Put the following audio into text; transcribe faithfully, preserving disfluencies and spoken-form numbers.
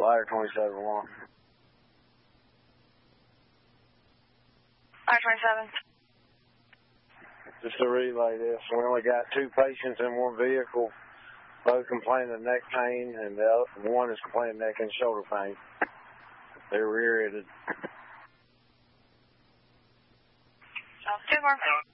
Flyer twenty-seven one. Flyer twenty-seven. Just to relay this, we only got two patients in one vehicle, both complaining of neck pain, and the other, one is complaining of neck and shoulder pain. They're rear-ended. Oh, two more.